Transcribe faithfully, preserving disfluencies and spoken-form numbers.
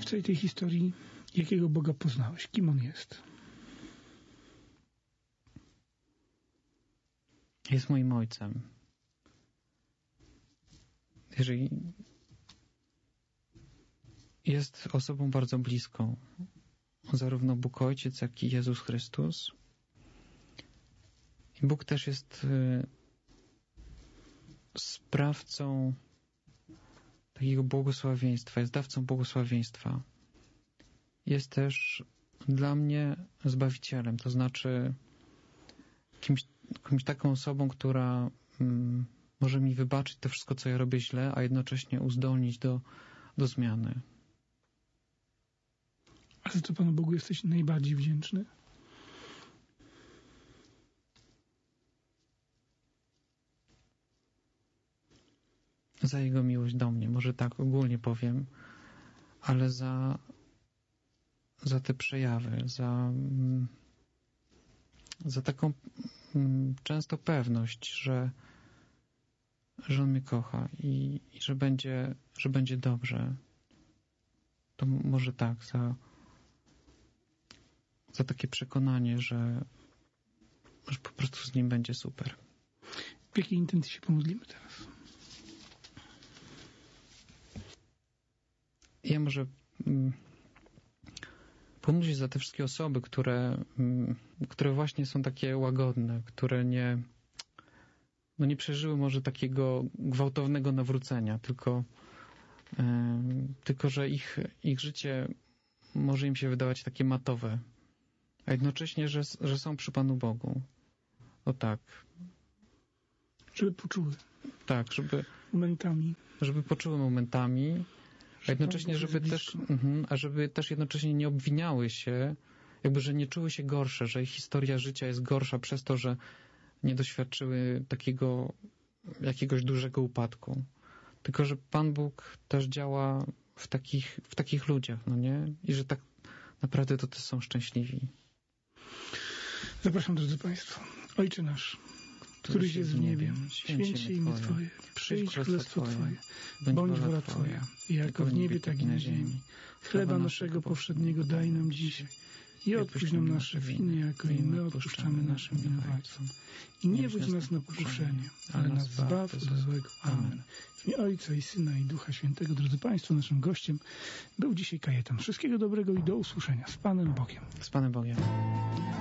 w całej tej historii, jakiego Boga poznałeś? Kim On jest? Jest moim ojcem. Jeżeli jest osobą bardzo bliską, zarówno Bóg Ojciec, jak i Jezus Chrystus. I Bóg też jest y, sprawcą takiego błogosławieństwa, jest dawcą błogosławieństwa. Jest też dla mnie Zbawicielem, to znaczy kimś, kimś taką osobą, która mm, może mi wybaczyć to wszystko, co ja robię źle, a jednocześnie uzdolnić do, do zmiany. A za co Panu Bogu jesteś najbardziej wdzięczny? Za Jego miłość do mnie, może tak ogólnie powiem, ale za, za te przejawy, za, za taką często pewność, że, że On mnie kocha i, i że będzie, że będzie dobrze. To może tak, za, za takie przekonanie, że, że po prostu z Nim będzie super. W jakiej intencji się pomodlimy teraz? Ja może mm, pomódl się za te wszystkie osoby, które, mm, które właśnie są takie łagodne, które nie, no nie przeżyły może takiego gwałtownego nawrócenia, tylko, yy, tylko że ich, ich życie może im się wydawać takie matowe, a jednocześnie, że, że są przy Panu Bogu. O tak. Żeby poczuły. Tak, żeby... Momentami. Żeby poczuły momentami, a jednocześnie, żeby też, uh-huh, a żeby też jednocześnie nie obwiniały się, jakby, że nie czuły się gorsze, że ich historia życia jest gorsza przez to, że nie doświadczyły takiego jakiegoś dużego upadku. Tylko, że Pan Bóg też działa w takich, w takich ludziach, no nie? I że tak naprawdę to też są szczęśliwi. Zapraszam, drodzy Państwo. Ojcze nasz, któryś jest w niebie, święcie imię Twoje, przyjdź królestwo Twoje, bądź wola Twoja, jako w niebie, tak i na ziemi. Chleba naszego powszedniego daj nam dzisiaj i odpuść nam nasze winy, jako i my odpuszczamy naszym winowajcom. I nie wódź nas na pokuszenie, ale nas zbaw od złego. Amen. W imię Ojca i Syna i Ducha Świętego. Drodzy Państwo, naszym gościem był dzisiaj Kajetan. Wszystkiego dobrego i do usłyszenia. Z Panem Bogiem. Z Panem Bogiem.